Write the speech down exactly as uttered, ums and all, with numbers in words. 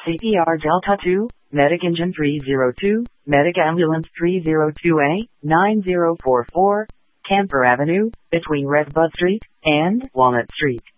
C P R Delta two, Medic Engine three zero two, Medic Ambulance three zero two A, nine zero four four, Camper Avenue, between Redbud Street and Walnut Street.